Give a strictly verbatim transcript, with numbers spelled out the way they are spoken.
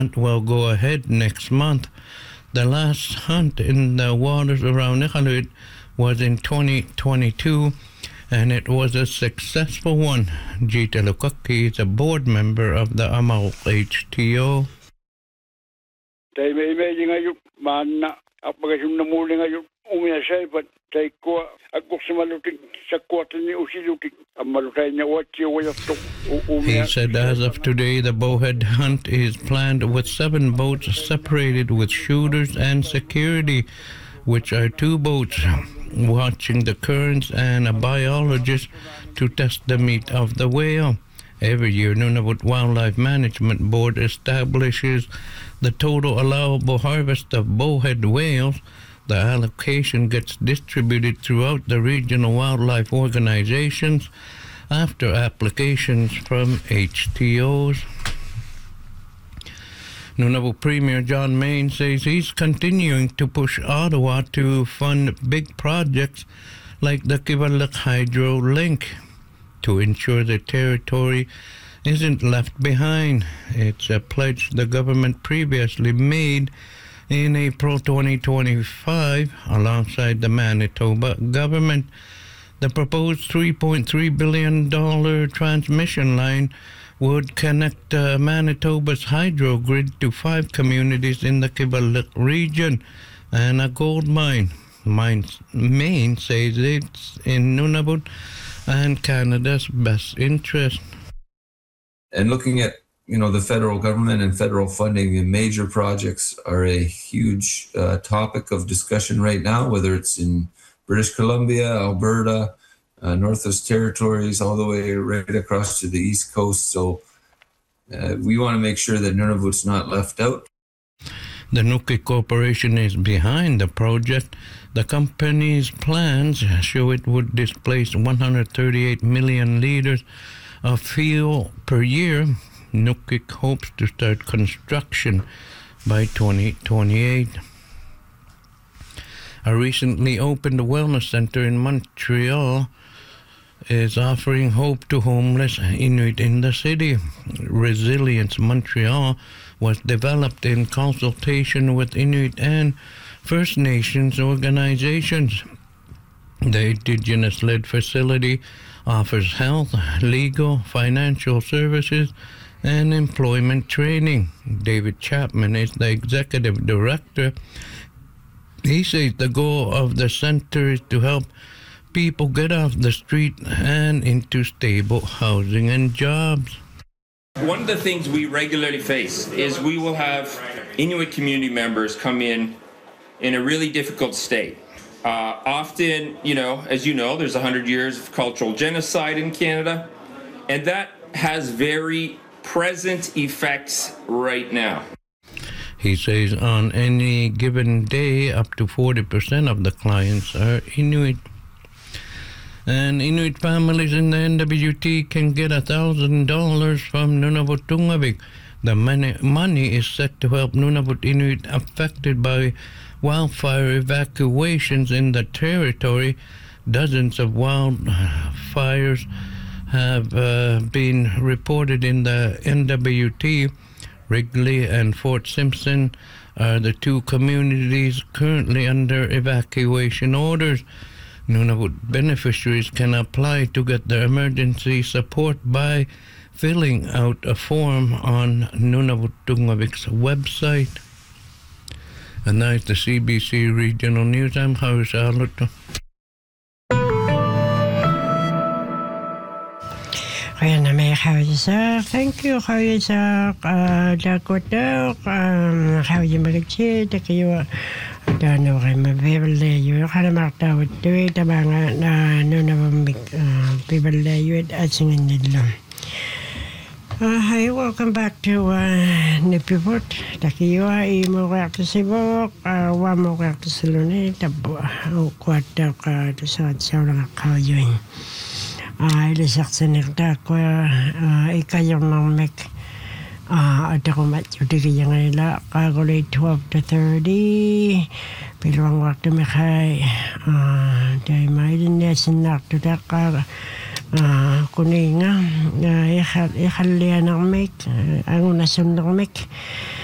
will go ahead next month. The last hunt in the waters around Iqaluit was in twenty twenty-two, and it was a successful one. Jita Lukaki is a board member of the Amal H T O. Tay may may ngayon mana apagasun na muli ngayon umiasay but tay ko ako sa malutik sa kwata ni usilutik ang malutay niya watsi wayatok. He said as of today the bowhead hunt is planned with seven boats separated with shooters and security, which are two boats watching the currents and a biologist to test the meat of the whale. Every year, Nunavut Wildlife Management Board establishes the total allowable harvest of bowhead whales. The allocation gets distributed throughout the regional wildlife organizations after applications from H T Os. Nunavut Premier John Mayne says he's continuing to push Ottawa to fund big projects like the Kivalliq Hydro Link to ensure the territory isn't left behind. It's a pledge the government previously made in April twenty twenty-five alongside the Manitoba government. The proposed three point three billion dollars transmission line would connect uh, Manitoba's hydro grid to five communities in the Kivalliq region and a gold mine. Maine says it's in Nunavut and Canada's best interest. And looking at, you know, the federal government and federal funding in major projects are a huge uh, topic of discussion right now, whether it's in British Columbia, Alberta, uh, Northwest Territories, all the way right across to the East Coast. So uh, we want to make sure that Nunavut's not left out. The Nukik Corporation is behind the project. The company's plans show it would displace one hundred thirty-eight million liters of fuel per year. Nukik hopes to start construction by twenty twenty-eight. A recently opened wellness center in Montreal is offering hope to homeless Inuit in the city. Resilience Montreal was developed in consultation with Inuit and First Nations organizations. The Indigenous-led facility offers health, legal, financial services, and employment training. David Chapman is the executive director. He says the goal of the center is to help people get off the street and into stable housing and jobs. One of the things we regularly face is we will have Inuit community members come in in a really difficult state. Uh, often, you know, as you know, there's one hundred years of cultural genocide in Canada, and that has very present effects right now. He says on any given day, up to forty percent of the clients are Inuit. And Inuit families in the N W T can get one thousand dollars from Nunavut Tungavik. The money, money is set to help Nunavut Inuit affected by wildfire evacuations in the territory. Dozens of wildfires have uh, been reported in the N W T. Wrigley and Fort Simpson are the two communities currently under evacuation orders. Nunavut beneficiaries can apply to get their emergency support by filling out a form on Nunavut Tungavik's website. And that's the C B C Regional News. I'm Harry Charlotte. Kaya may Hausa. Thank you, Hausa. Dakota, Hausa Maliksi, Takiwa, Dano, Maville, you had a marked out to it among none of them people there you had asking in the lum. Hi, welcome back to Nipiput. Takiwa, Imoractisibo, one more Ractisilone, Tabu, quarter to South Southern Kajuin. I listen to that. I can't make a document to the young lady, twelve to thirty. Belong work to me high. They might listen not to that car. Kuninga, I had a Leonard make, I'm going to send them make.